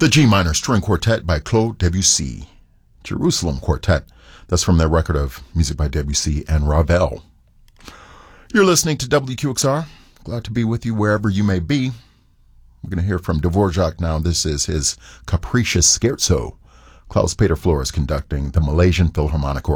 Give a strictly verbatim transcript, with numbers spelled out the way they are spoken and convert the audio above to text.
The G Minor String Quartet by Claude Debussy. Jerusalem Quartet. That's from their record of music by Debussy and Ravel. You're listening to W Q X R. Glad to be with you wherever you may be. We're going to hear from Dvorak now. This is his Capricious Scherzo. Klaus Peter Flores conducting the Malaysian Philharmonic Orchestra.